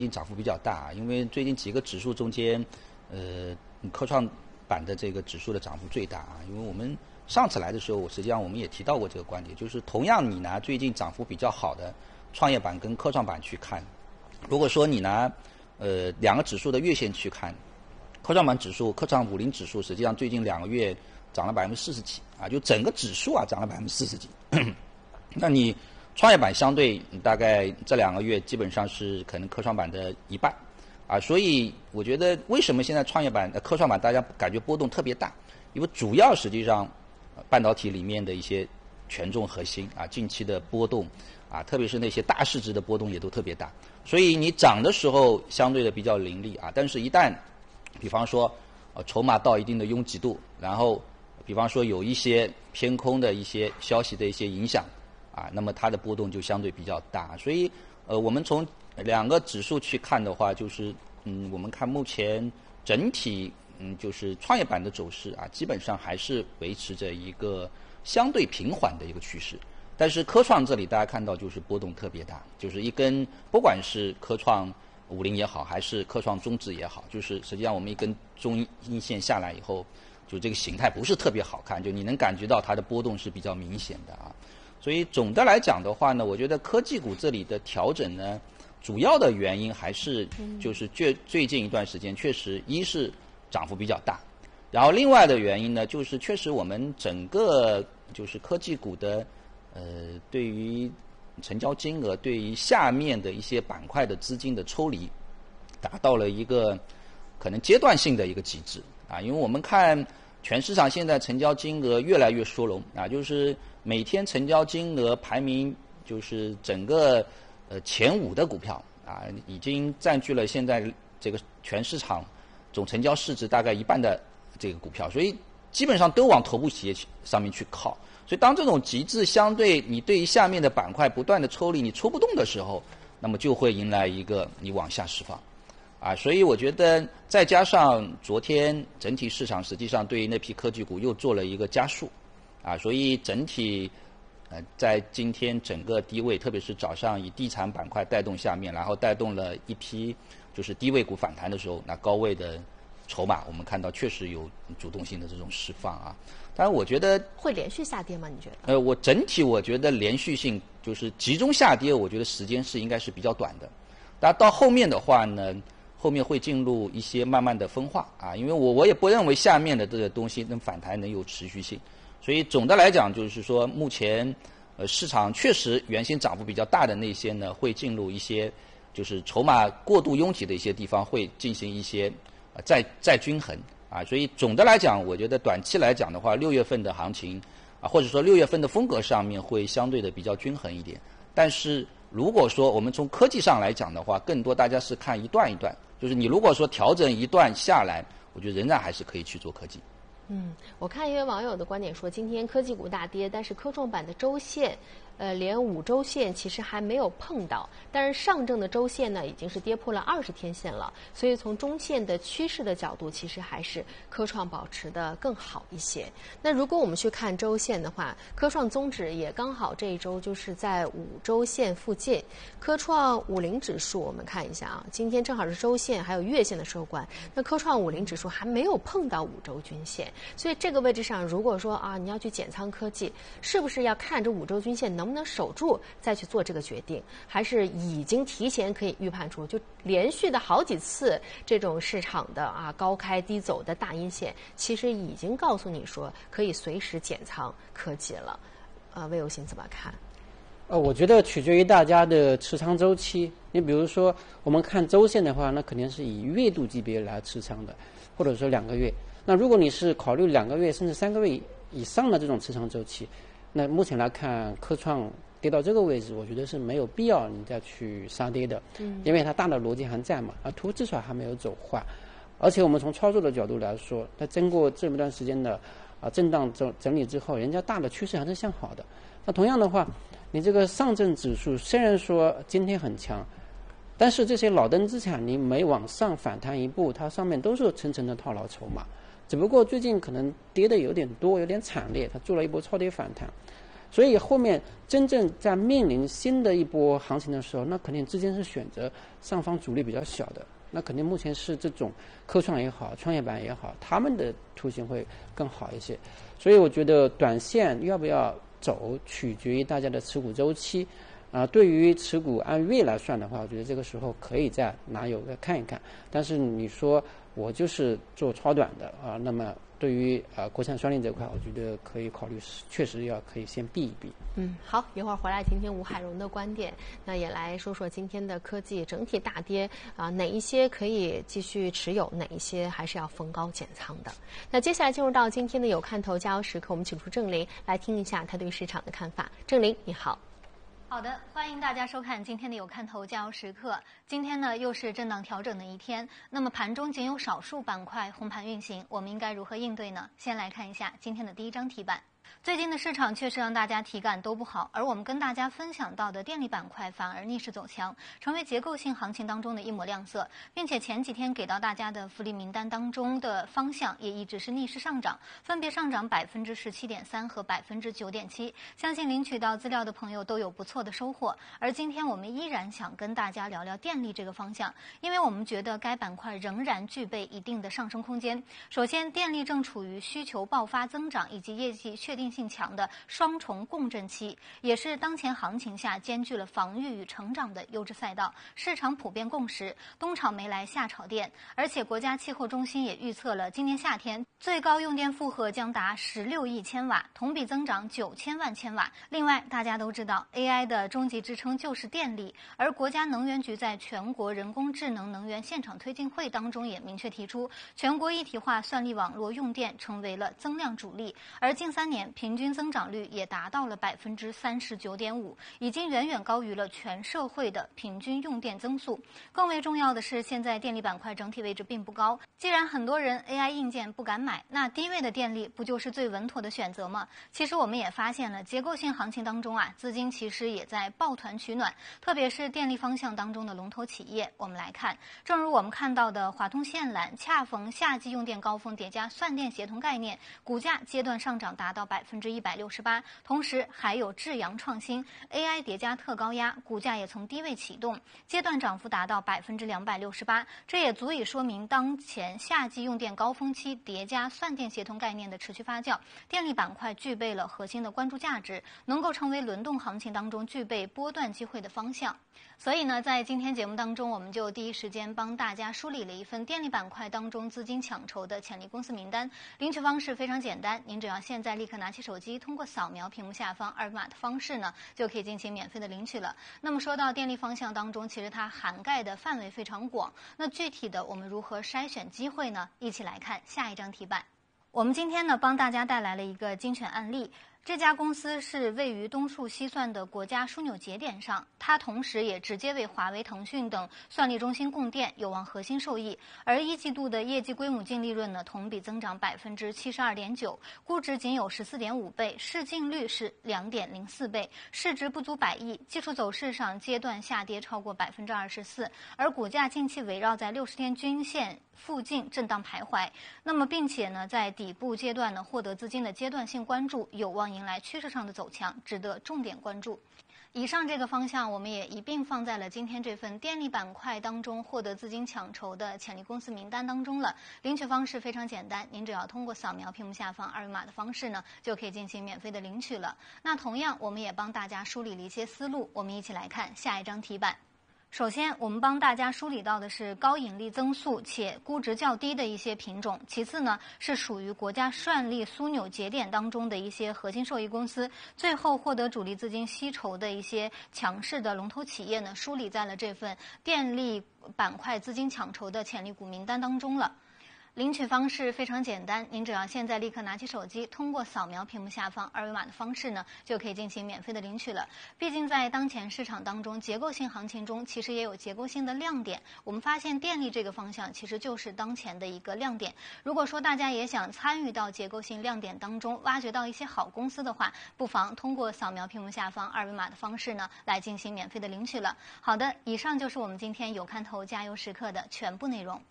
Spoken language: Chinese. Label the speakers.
Speaker 1: 涨幅比较大，因为最近几个指数中间，科创板的这个指数的涨幅最大啊。因为我们上次来的时候，实际上我们也提到过这个观点，就是同样你拿最近涨幅比较好的创业板跟科创板去看，如果说你拿两个指数的月线去看，科创板指数、科创50指数，实际上最近2个月涨了40%几啊，就整个指数啊涨了40%几。那你创业板相对大概这2个月基本上是可能科创板的一半啊，所以我觉得为什么现在科创板大家感觉波动特别大？因为主要实际上半导体里面的一些权重核心啊，近期的波动啊，特别是那些大市值的波动也都特别大，所以你涨的时候相对的比较凌厉啊，但是一旦比方说筹码到一定的拥挤度，然后比方说有一些偏空的一些消息的一些影响啊，那么它的波动就相对比较大。所以我们从2个指数去看的话，就是我们看目前整体就是创业板的走势啊，基本上还是维持着一个相对平缓的一个趋势。但是科创这里大家看到就是波动特别大，就是一根不管是科创50也好，还是科创中指也好，就是实际上我们一根中阴线下来以后，就这个形态不是特别好看，就你能感觉到它的波动是比较明显的啊。所以总的来讲的话呢，我觉得科技股这里的调整呢，主要的原因还是就是最近一段时间确实一是涨幅比较大，然后另外的原因呢，就是确实我们整个就是科技股的对于成交金额，对于下面的一些板块的资金的抽离，达到了一个可能阶段性的一个极致啊。因为我们看全市场现在成交金额越来越缩拢啊，就是每天成交金额排名就是整个前5的股票啊，已经占据了现在这个全市场总成交市值大概1半的这个股票，所以基本上都往头部企业上面去靠。所以当这种极致相对你对于下面的板块不断的抽离，你抽不动的时候，那么就会迎来一个你往下释放啊。所以我觉得再加上昨天整体市场实际上对于那批科技股又做了一个加速啊，所以整体在今天整个低位，特别是早上以地产板块带动下面，然后带动了一批就是低位股反弹的时候，那高位的筹码我们看到确实有主动性的这种释放啊。当然我觉得
Speaker 2: 会连续下跌吗？你觉得？
Speaker 1: 我整体我觉得连续性就是集中下跌，我觉得时间应该是比较短的。但到后面的话呢，后面会进入一些慢慢的分化啊，因为我也不认为下面的这个东西能反弹能有持续性，所以总的来讲就是说，目前市场确实原先涨幅比较大的那些呢，会进入一些就是筹码过度拥挤的一些地方，会进行一些再均衡啊。所以总的来讲，我觉得短期来讲的话，6月份的行情啊，或者说6月份的风格上面会相对的比较均衡一点。但是如果说我们从科技上来讲的话，更多大家是看一段一段，就是你如果说调整一段下来，我觉得仍然还是可以去做科技。
Speaker 2: 我看一位网友的观点说，今天科技股大跌，但是科创板的周线，连5周线其实还没有碰到，但是上证的周线呢，已经是跌破了20天线了，所以从中线的趋势的角度，其实还是科创保持的更好一些。那如果我们去看周线的话，科创综指也刚好这一周就是在5周线附近，科创50指数我们看一下啊，今天正好是周线还有月线的收官，那科创50指数还没有碰到5周均线。所以这个位置上，如果说你要去减仓科技，是不是要看这5周均线能不能守住再去做这个决定，还是已经提前可以预判出，就连续的好几次这种市场的高开低走的大阴线，其实已经告诉你说可以随时减仓科技了。魏有兴怎么看？
Speaker 3: 我觉得取决于大家的持仓周期。你比如说，我们看周线的话，那肯定是以月度级别来持仓的，或者说2个月。那如果你是考虑2个月甚至3个月以上的这种持仓周期，那目前来看，科创跌到这个位置，我觉得是没有必要你再去杀跌的，因为它大的逻辑还在嘛，图至少还没有走坏，而且我们从操作的角度来说，它经过这么段时间的震荡整理之后，人家大的趋势还是向好的。那同样的话，你这个上证指数虽然说今天很强，但是这些老登资产你每往上反弹一步，它上面都是层层的套牢筹码，只不过最近可能跌的有点多，有点惨烈，它做了一波超跌反弹。 所以后面真正在面临新的一波行情的时候，那肯定资金是选择上方阻力比较小的，那肯定目前是这种科创也好，创业板也好，他们的图形会更好一些。所以我觉得短线要不要走，取决于大家的持股周期。对于持股按月来算的话，我觉得这个时候可以再拿有个看一看。但是你说我就是做超短的那么对于国产双力这块，我觉得可以考虑，确实可以先避一避。
Speaker 2: 好，一会儿回来听听吴海荣的观点，那也来说说今天的科技整体大跌哪一些可以继续持有，哪一些还是要逢高减仓的。那接下来进入到今天的有看头加油时刻，我们请出郑林来听一下他对市场的看法。郑林，你好。
Speaker 4: 好的，欢迎大家收看今天的有看头加油时刻。今天呢又是震荡调整的一天，那么盘中仅有少数板块红盘运行，我们应该如何应对呢？先来看一下今天的第一张题板。最近的市场确实让大家体感都不好，而我们跟大家分享到的电力板块反而逆势走强，成为结构性行情当中的一抹亮色，并且前几天给到大家的福利名单当中的方向也一直是逆势上涨，分别上涨17.3%和9.7%，相信领取到资料的朋友都有不错的收获。而今天我们依然想跟大家聊聊电力这个方向，因为我们觉得该板块仍然具备一定的上升空间。首先，电力正处于需求爆发增长以及业绩确定性强的双重共振期，也是当前行情下兼具了防御与成长的优质赛道。市场普遍共识，冬炒煤来夏炒电，而且国家气候中心也预测了今年夏天最高用电负荷将达16亿千瓦，同比增长9000万千瓦。另外，大家都知道 AI 的终极支撑就是电力，而国家能源局在全国人工智能能源现场推进会当中也明确提出，全国一体化算力网络用电成为了增量主力，而近3年平均增长率也达到了39.5%，已经远远高于了全社会的平均用电增速。更为重要的是，现在电力板块整体位置并不高，既然很多人 AI 硬件不敢买，那低位的电力不就是最稳妥的选择吗？其实我们也发现了，结构性行情当中资金其实也在抱团取暖，特别是电力方向当中的龙头企业。我们来看，正如我们看到的华通线缆，恰逢夏季用电高峰叠加算电协同概念，股价阶段上涨达到168%，同时还有智阳创新 AI 叠加特高压，股价也从低位启动，阶段涨幅达到268%，这也足以说明当前夏季用电高峰期叠加算电协同概念的持续发酵，电力板块具备了核心的关注价值，能够成为轮动行情当中具备波段机会的方向。所以呢，在今天节目当中，我们就第一时间帮大家梳理了一份电力板块当中资金抢筹的潜力公司名单。领取方式非常简单，您只要现在立刻拿起手机，通过扫描屏幕下方2维码的方式呢，就可以进行免费的领取了。那么说到电力方向当中，其实它涵盖的范围非常广。那具体的我们如何筛选机会呢？一起来看下一张题板。我们今天呢，帮大家带来了一个精选案例。这家公司是位于东数西算的国家枢纽节点上，它同时也直接为华为、腾讯等算力中心供电，有望核心受益。而一季度的业绩归母净利润呢，同比增长72.9%，估值仅有14.5倍，市净率是2.04倍，市值不足100亿。技术走势上阶段下跌超过24%，而股价近期围绕在60天均线附近震荡徘徊。那么，并且呢，在底部阶段呢，获得资金的阶段性关注，有望迎来趋势上的走强，值得重点关注。以上这个方向，我们也一并放在了今天这份电力板块当中获得资金抢筹的潜力公司名单当中了。领取方式非常简单，您只要通过扫描屏幕下方2维码的方式呢，就可以进行免费的领取了。那同样，我们也帮大家梳理了一些思路，我们一起来看下一张题板。首先，我们帮大家梳理到的是高引力增速且估值较低的一些品种。其次呢，是属于国家算力枢纽节点当中的一些核心受益公司。最后，获得主力资金吸筹的一些强势的龙头企业呢，梳理在了这份电力板块资金抢筹的潜力股名单当中了。领取方式非常简单，您只要现在立刻拿起手机，通过扫描屏幕下方2维码的方式呢，就可以进行免费的领取了。毕竟在当前市场当中，结构性行情中其实也有结构性的亮点。我们发现电力这个方向其实就是当前的一个亮点。如果说大家也想参与到结构性亮点当中，挖掘到一些好公司的话，不妨通过扫描屏幕下方2维码的方式呢，来进行免费的领取了。好的，以上就是我们今天有看头加油时刻的全部内容。